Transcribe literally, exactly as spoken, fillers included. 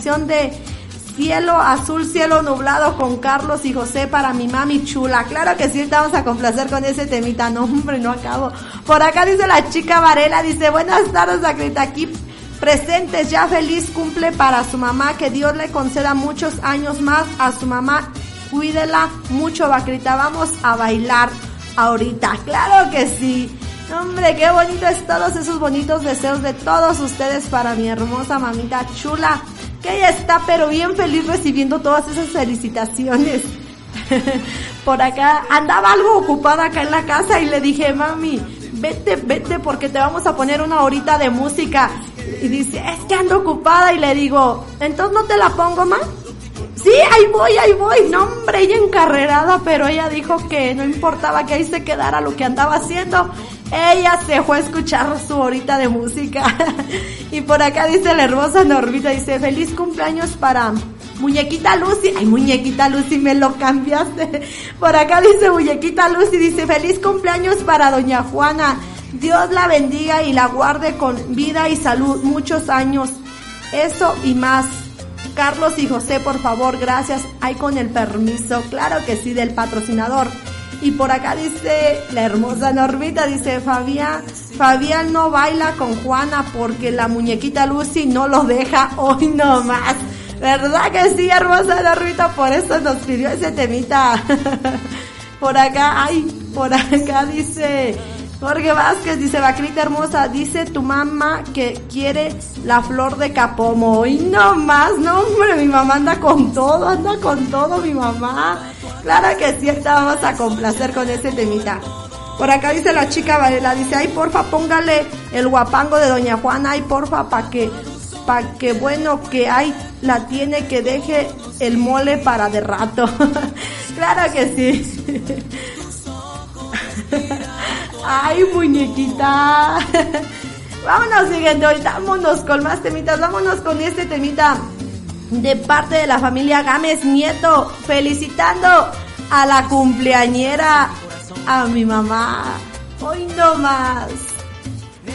canción de Cielo Azul, Cielo Nublado con Carlos y José para mi mami chula. Claro que sí, te vamos a complacer con ese temita. No, hombre, no acabo. Por acá dice la chica Varela, dice, buenas tardes, Bacrita, aquí presentes, ya feliz cumple para su mamá, que Dios le conceda muchos años más a su mamá, cuídela mucho, Bacrita, vamos a bailar ahorita. Claro que sí. Hombre, qué bonito es todos esos bonitos deseos de todos ustedes para mi hermosa mamita chula, que ella está pero bien feliz recibiendo todas esas felicitaciones. Por acá andaba algo ocupada acá en la casa y le dije, mami, vete, vete porque te vamos a poner una horita de música. Y dice, es que ando ocupada, y le digo, ¿entonces no te la pongo, ma? Sí, ahí voy, ahí voy. No, hombre, ella encarrerada, pero ella dijo que no importaba, que ahí se quedara lo que andaba haciendo. Ella se fue a escuchar su horita de música. Y por acá dice la hermosa Normita, dice, feliz cumpleaños para Muñequita Lucy. Ay, Muñequita Lucy, me lo cambiaste. Por acá dice Muñequita Lucy, dice, feliz cumpleaños para doña Juana. Dios la bendiga y la guarde con vida y salud muchos años. Eso y más. Carlos y José, por favor, gracias. Ahí con el permiso, claro que sí, del patrocinador. Y por acá dice la hermosa Normita, dice, Fabián, Fabián no baila con Juana porque la muñequita Lucy no lo deja hoy nomás. ¿Verdad que sí, hermosa Normita? Por eso nos pidió ese temita. Por acá, ay, por acá dice Jorge Vázquez, dice, Bacrita hermosa, dice tu mamá que quiere la flor de capomo. Hoy no más, no hombre, mi mamá anda con todo, anda con todo mi mamá. Claro que sí, vamos a complacer con ese temita. Por acá dice la chica Varela, dice, ay porfa, póngale el guapango de doña Juana, ay porfa, pa' que, pa' que bueno que hay, la tiene que deje el mole para de rato. Claro que sí. Ay, muñequita. Vámonos siguiendo, vámonos con más temitas, vámonos con este temita de parte de la familia Gámez Nieto, felicitando a la cumpleañera, a mi mamá. Hoy no más.